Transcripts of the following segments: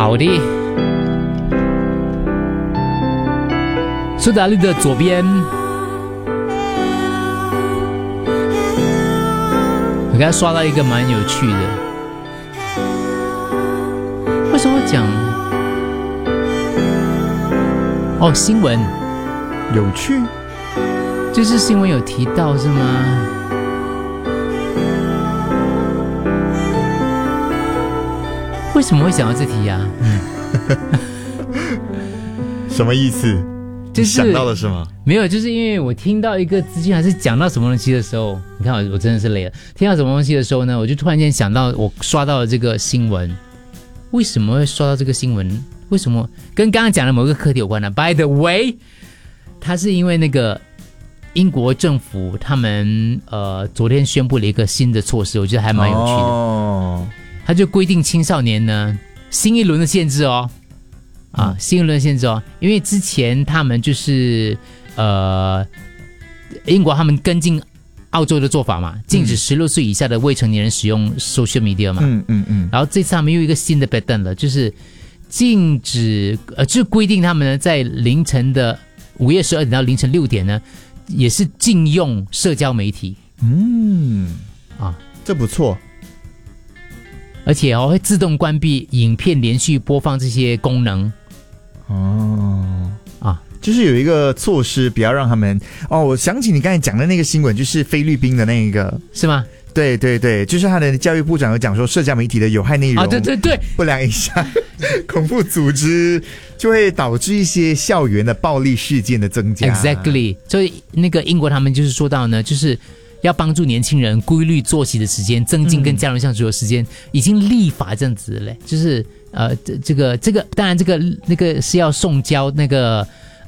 好的，苏打绿的左边，我刚才刷到一个蛮有趣的，为什么会讲？哦，新闻有趣， 就是新闻有提到是吗？为什么会想到这题啊？ 什么意思？ 就是想到了什么？ 没有，就是因为我听到一个资讯，还是讲到什么东西的时候，你看我真的是累了。听到什么东西的时候呢，我就突然间想到，我刷到了这个新闻。为什么会刷到这个新闻？为什么跟刚刚讲的某个课题有关呢 ？By the way， 它是因为那个英国政府他们昨天宣布了一个新的措施，我觉得还蛮有趣的。 哦， 他就规定青少年呢新一轮的限制哦，新一轮的限制哦，因为之前他们就是英国他们跟进澳洲的做法嘛，禁止16岁以下的未成年人使用 social media 嘛，然后这次他们又有一个新的 pattern 了，就是禁止就规定他们呢在凌晨的午夜12点到凌晨6点呢，也是禁用社交媒体， 这不错。 而且会自动关闭影片连续播放这些功能。 就是有一个措施，不要让他们我想起你刚才讲的那个新闻，就是菲律宾的那个， 是吗？ 对对对，就是他的教育部长有讲说，社交媒体的有害内容对对对， 不良影响恐怖组织，就会导致一些校园的暴力事件的增加。 Exactly， 所以那个英国他们就是说到呢，就是要帮助年轻人规律作息的时间，增进跟家人相处的时间，已经立法这样子嘞，就是这个当然那个是要送交那个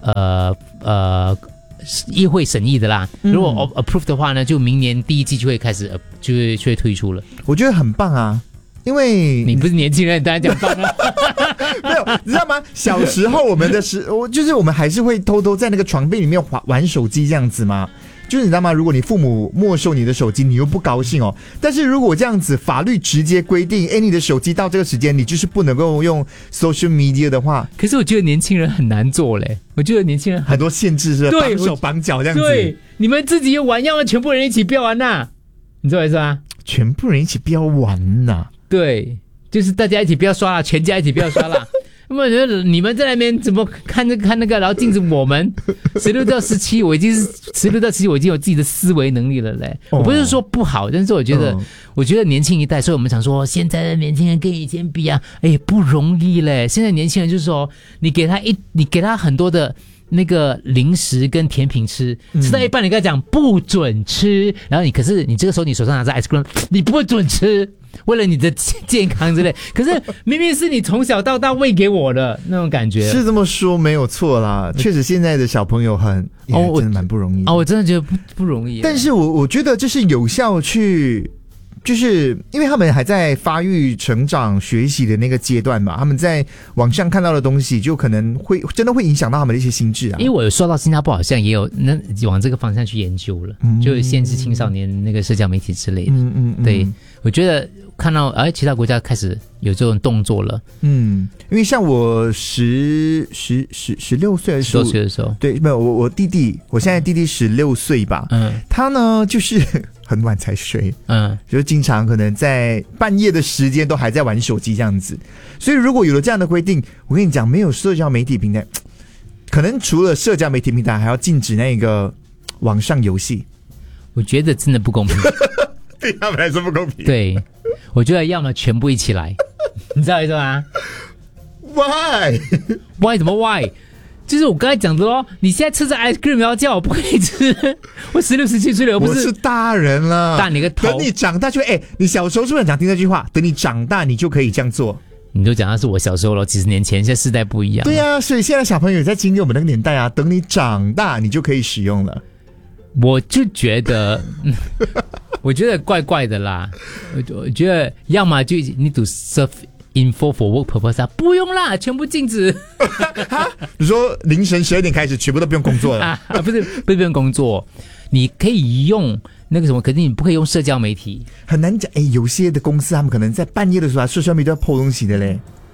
议会审议的啦。如果 approve 的话呢，就明年第一季就会开始就会推出了。 我觉得很棒啊，因为你不是年轻人，当然讲棒啊。 没有，你知道吗？小时候我们就是我们还是会偷偷在那个床被里面玩手机这样子嘛。就是你知道吗？如果你父母没收你的手机，你又不高兴哦。但是如果这样子，法律直接规定，你的手机到这个时间，你就是不能够用 social media 的话， 可是我觉得年轻人很难做嘞。我觉得年轻人很多限制是绑手绑脚这样子。 对，你们自己又玩，要么全部人一起不要玩呐，你知道我意思吗？ 全部人一起不要玩呐。 对，就是大家一起不要刷啦，全家一起不要刷啦。我觉得你们在那边怎么看那个，然后禁止我们16到17，我已经是16到17，我已经有自己的思维能力了嘞。我不是说不好，但是我觉得年轻一代，所以我们想说，现在的年轻人跟以前比啊，不容易嘞。现在年轻人就是说，你给他很多的那个零食跟甜品吃到一半，你跟他讲不准吃，然后可是你这个时候你手上拿着 ice cream， 你不准吃。为了你的健康之类，可是明明是你从小到大喂给我的那种感觉， 是这么说没有错啦。确实，现在的小朋友真的蛮不容易的。 我真的觉得不容易。 但是我觉得这是有效去，就是因为他们还在发育、成长、学习的那个阶段嘛，他们在网上看到的东西，就可能真的会影响到他们的一些心智啊。 因为我有说到新加坡好像也有往这个方向去研究了，就限制青少年那个社交媒体之类的。对，我觉得。看到其他国家开始有这种动作了，因为像我16岁还是 16岁的时候， 对，没有我弟弟，我现在弟弟16岁吧，他呢就是很晚才睡，就是经常可能在半夜的时间都还在玩手机这样子，所以如果有了这样的规定，我跟你讲，没有社交媒体平台，可能除了社交媒体平台，还要禁止那个网上游戏，我觉得真的不公平。对他们来说不公平。对，我觉得要么全部一起来，你知道意思吗 ？Why 怎么 Why？ 就是我刚才讲的咯，你现在吃着 ice cream， 然后叫我不可以吃，我16、17岁了，我是大人了，大你个头！等你长大就你小时候是不是很常听这句话？等你长大，你就可以这样做。你就讲的是我小时候了，几十年前，现在世代不一样。对啊，所以现在小朋友也在经历我们那个年代啊。等你长大，你就可以使用了。我就觉得。我觉得怪怪的啦，我觉得要么就你 to serve info for work purpose 不用啦，全部禁止。你说凌晨12点开始，全部都不用工作了？不是不用工作，你可以用那个什么，可是你不可以用社交媒体。很难讲，有些的公司他们可能在半夜的时候，社交媒体都要 po 东西的嘞。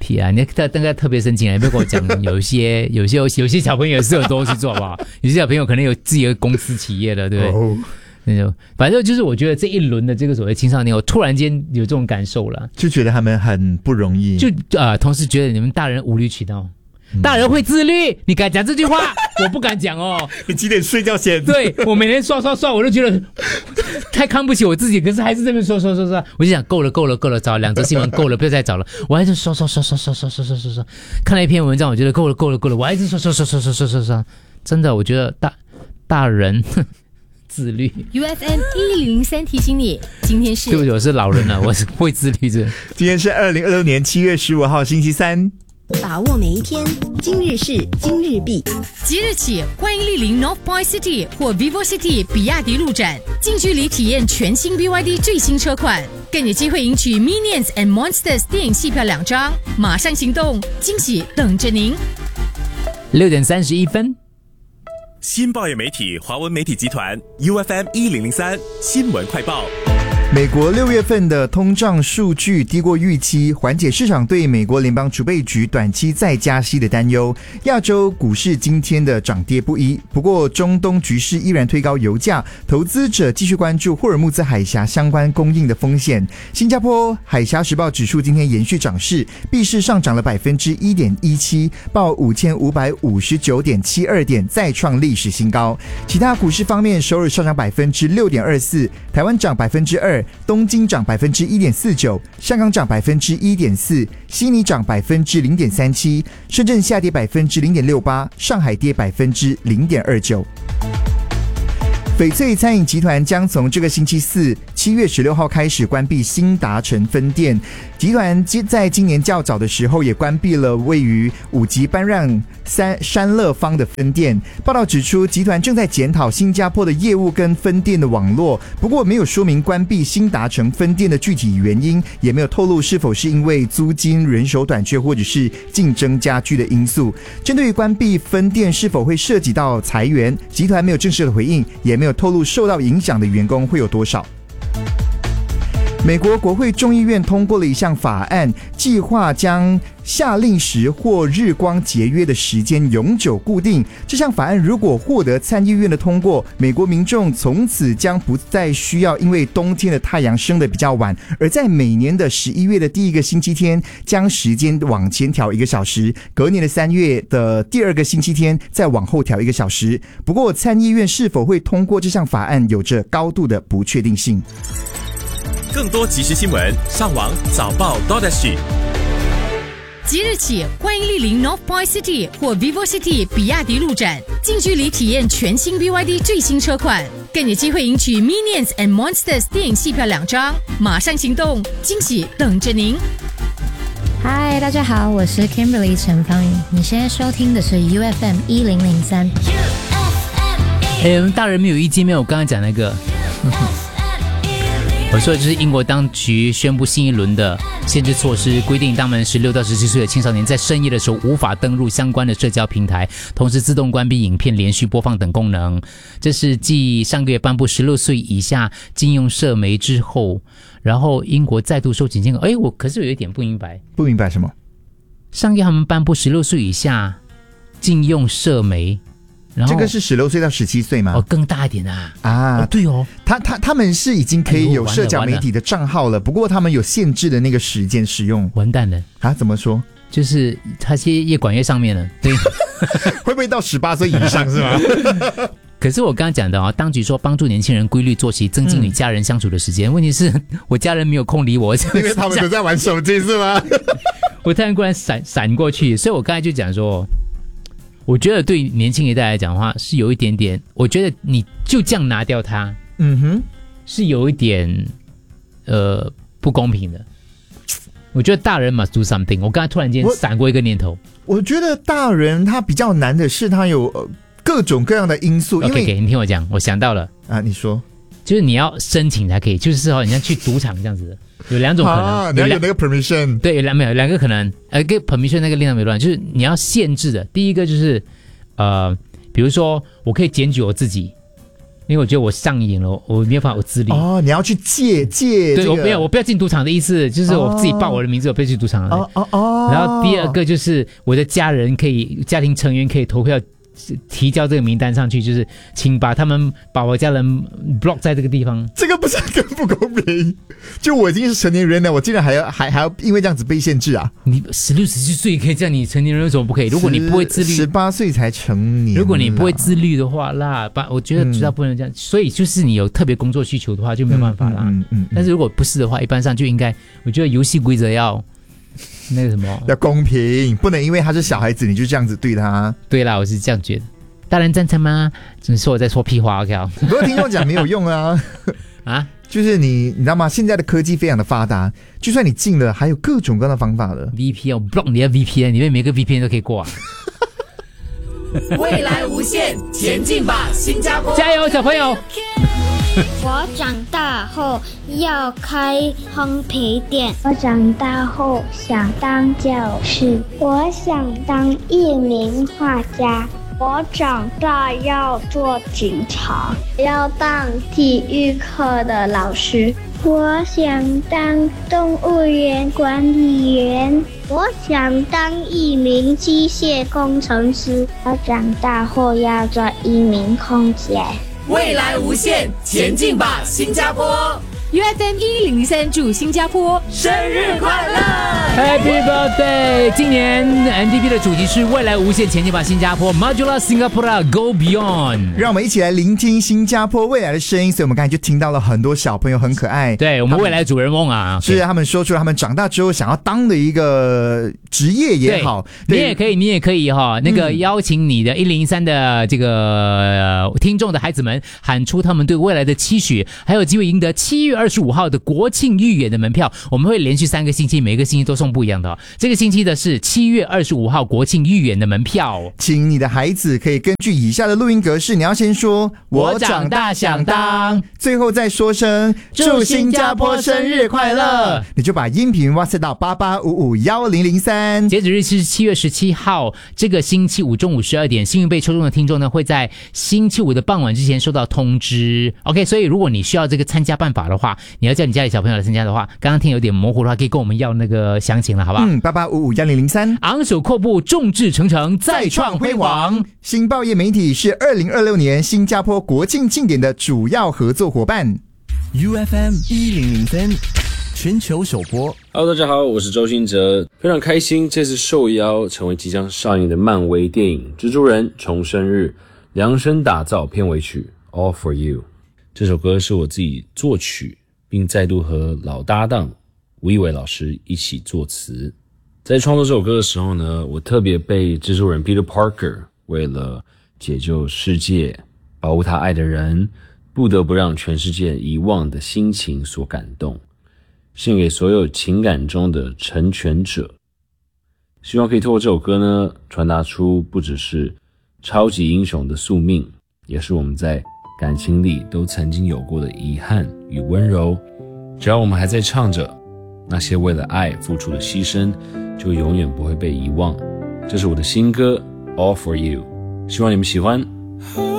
屁啊！你大概特别生气了，不要跟我讲有些小朋友是有东西做好不好？有些小朋友可能有自己的公司企业的，对不对？哦，那就反正就是我觉得这一轮的这个所谓青少年，我突然间有这种感受了， 就觉得他们很不容易， 就同时觉得你们大人无理取闹。大人会自律，你敢讲这句话？我不敢讲哦。 你几点睡觉先？ 对，我每天刷，我都觉得太看不起我自己，可是还是这边刷。我就想够了，找2则新闻够了，不要再找了。我还是刷。看了一篇文章，我觉得够了，我还是刷。真的，我觉得大人自律。 UFM 1003提醒你，今天是对不起，我是老人了，我是会自律的。 今天是2026年7月15号星期三。 把握每一天，今日事今日毕。即日起，欢迎莅临 North Point City 或 Vivo City 比亚迪路展，近距离体验全新 BYD 最新车款，更有机会赢取 Minions and Monsters 电影戏票2张。马上行动，惊喜等着您。 6点31分。 新报业媒体华文媒体集团 UFM 1003新闻快报。 美国6月份的通胀数据低过预期，缓解市场对美国联邦储备局短期再加息的担忧。亚洲股市今天的涨跌不一，不过中东局势依然推高油价，投资者继续关注霍尔木兹海峡相关供应的风险。新加坡海峡时报指数今天延续涨势，闭市上涨了 1.17%， 报 5559.72 点，再创历史新高。其他股市方面，首尔上涨 6.24%， 台湾涨 2%，东京涨 1.49%， 香港涨 1.4%， 悉尼涨 0.37%， 深圳下跌 0.68%， 上海跌 0.29%。翡翠餐饮集团将从这个星期四7月16号开始关闭新达城分店。集团在今年较早的时候也关闭了位于5级班让山乐坊的分店。报道指出，集团正在检讨新加坡的业务跟分店的网络，不过没有说明关闭新达城分店的具体原因，也没有透露是否是因为租金、人手短缺或者是竞争加剧的因素。针对于关闭分店是否会涉及到裁员，集团没有正式的回应，也没有透露受到影响的员工会有多少。美国国会众议院通过了一项法案，计划将夏令时或日光节约的时间永久固定。这项法案如果获得参议院的通过，美国民众从此将不再需要因为冬天的太阳升得比较晚，而在每年的11月的第一个星期天将时间往前调1个小时，隔年的3月的第2个星期天再往后调1个小时。不过参议院是否会通过这项法案有着高度的不确定性。 更多即时新闻，上网早报 .SG。 即日起，欢迎莅临 North Point City 或 Vivo City 比亚迪路展，近距离体验全新 BYD 最新车款，更有机会赢取 Minions and Monsters 电影戏票2张。马上行动，惊喜等着您。 嗨，大家好，我是 Kimberly 陈芳宇，你现在收听的是 UFM 1003。 大人没有意见没有？我刚刚讲那个。我说的就是英国当局宣布新一轮的限制措施，规定当满16到17岁的青少年在深夜的时候无法登入相关的社交平台，同时自动关闭影片连续播放等功能。这是继上个月颁布16岁以下禁用社媒之后，然后英国再度收紧监管。我可是有一点不明白。 不明白什么？ 上个月他们颁布16岁以下禁用社媒，然后这个是16岁到17岁吗？ 更大一点啊！对哦， 他们是已经可以有社交媒体的账号了，不过他们有限制的那个时间使用。 完蛋了啊！怎么说？ 就是他越管越上面了，对， 会不会到18岁以上是吗？ 可是我刚刚讲的当局说帮助年轻人规律作息，增进与家人相处的时间。问题是我家人没有空理我， 因为他们都在玩手机是吗？ 我突然闪过去，所以我刚才就讲说。我觉得对年轻一代来讲的话是有一点点，我觉得你就这样拿掉它，是有一点不公平的。我觉得大人 must do something。我刚才突然间闪过一个念头， 我觉得大人他比较难的是他有各种各样的因素。因为你听我讲，我想到了啊， 你说。 就是你要申请才可以，就是你像去赌场这样子的，有2种可能。 你要有那个 permission。 对，有2个可能，跟 permission 那个另外没乱，就是你要限制的。第一个就是，比如说我可以检举我自己， 因为我觉得我上瘾了，我没有办法，我自律。 哦，你要去戒， 对，我不要进赌场的意思，就是我自己报我的名字，我不要去赌场了。然后第二个就是我的家庭成员可以投票提交这个名单上去，就是请把我家人 block 在这个地方。 这个不是更不公平？就我已经是成年人了，我竟然还要因为这样子被限制啊？ 你16、17岁可以这样，你成年人为什么不可以？如果你不会自律 ，18岁才成年。 如果你不会自律的话，我觉得绝大部分人这样。所以就是你有特别工作需求的话，就没有办法啦。但是如果不是的话，一般上就应该，我觉得游戏规则要那个什么， 要公平，不能因为他是小孩子你就这样子对他。 对啦，我是这样觉得。大人赞成吗？只是我在说屁话 ，OK？ 很多听众讲没有用啊。 啊， 就是你知道吗？现在的科技非常的发达，就算你进了，还有各种各样的方法的。 VPN block 你的 VPN， 里面每个 VPN 都可以过啊。 未来无限，前进吧，新加坡！ 加油，小朋友！ 我长大后要开烘焙店。我长大后想当教师。我想当一名画家。我长大要做警察，要当体育课的老师。我想当动物园管理员。我想当一名机械工程师。我长大后要做一名空姐。 未来无限，前进吧，新加坡！UFM 1003祝新加坡生日快乐 ，Happy Birthday！ 今年 NDP 的主题是未来无限，前进吧，新加坡 ，Majulah Singapura Go Beyond。 让我们一起来聆听新加坡未来的声音。所以我们刚才就听到了很多小朋友很可爱， 对我们未来的主人翁啊， 是他们说出了他们长大之后想要当的一个职业也好， 你也可以哈，那个邀请你的1003的这个听众的孩子们喊出他们对未来的期许，还有机会赢得7月25号的国庆预演的门票。我们会连续3个星期，每个星期都送不一样的。这个星期的是7月25号国庆预演的门票。 请你的孩子可以根据以下的录音格式，你要先说我长大想当，最后再说声祝新加坡生日快乐，你就把音频 WhatsApp 到88551003。 截止日期是7月17号，这个星期五中午12点，幸运被抽中的听众呢会在星期五的傍晚之前收到通知。OK， 所以如果你需要这个参加办法的话，你要叫你家里小朋友来参加的话，刚刚听有点模糊的话，可以跟我们要那个详情了，好不好 ？88551003， 昂首阔步，众志成城，再创辉煌。 新报业媒体是2026年新加坡国庆庆典的主要合作伙伴。 UFM 1003全球首播。 Hello， 大家好，我是周兴哲，非常开心这次受邀成为即将上映的漫威电影《蜘蛛人重生日》量身打造片尾曲 All For You。这首歌是我自己作曲，并再度和老搭档吴亦伟老师一起作词。在创作这首歌的时候呢，我特别被蜘蛛人 Peter Parker 为了解救世界、保护他爱的人，不得不让全世界遗忘的心情所感动，献给所有情感中的成全者。希望可以透过这首歌呢，传达出不只是超级英雄的宿命，也是我们在感情里都曾经有过的遗憾与温柔。只要我们还在唱着，那些为了爱付出的牺牲就永远不会被遗忘。这是我的新歌 All For You， 希望你们喜欢。